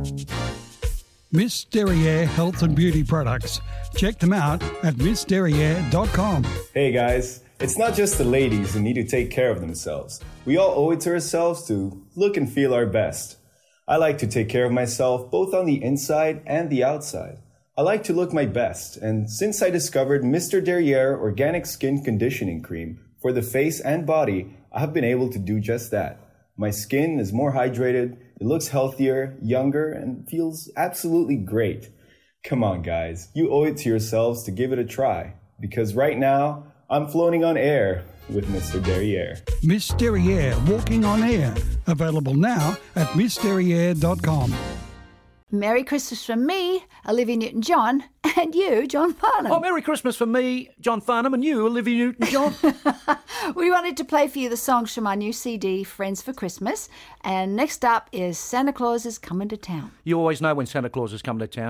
Miss Derriere Health and Beauty Products. Check them out at missderriere.com. Hey guys, it's not just the ladies who need to take care of themselves. We all owe it to ourselves to look and feel our best. I like to take care of myself both on the inside and the outside. I like to look my best, and since I discovered Mr. Derriere Organic Skin Conditioning Cream for the face and body, I have been able to do just that. My skin is more hydrated, it looks healthier, younger, and feels absolutely great. Come on, guys. You owe it to yourselves to give it a try. Because right now, I'm floating on air with Mr. Derriere. Miss Derriere Walking on Air. Available now at missderriere.com. Merry Christmas from me, Olivia Newton-John, and you, John Farnham. Oh, Merry Christmas from me, John Farnham, and you, Olivia Newton-John. We wanted to play for you the songs from our new CD, Friends for Christmas. And next up is Santa Claus is Coming to Town. You always know when Santa Claus is coming to town.